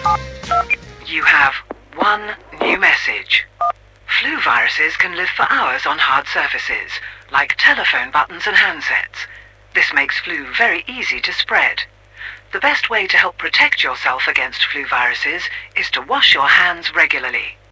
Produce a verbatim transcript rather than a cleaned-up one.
You have one new message. Flu viruses can live for hours on hard surfaces, like telephone buttons and handsets. This makes flu very easy to spread. The best way to help protect yourself against flu viruses is to wash your hands regularly.